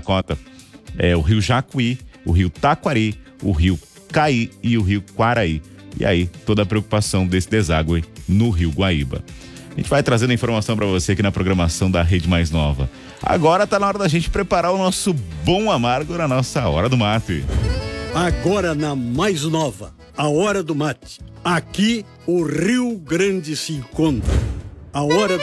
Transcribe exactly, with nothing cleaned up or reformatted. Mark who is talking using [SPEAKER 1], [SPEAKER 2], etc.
[SPEAKER 1] cota é o rio Jacuí, o rio Taquari, o rio Caí e o rio Quaraí. E aí, toda a preocupação desse deságue no rio Guaíba. A gente vai trazendo informação para você aqui na programação da Rede Mais Nova. Agora tá na hora da gente preparar o nosso bom amargo na nossa Hora do Mate.
[SPEAKER 2] Agora na Mais Nova, a Hora do Mate. Aqui o Rio Grande se encontra. A Hora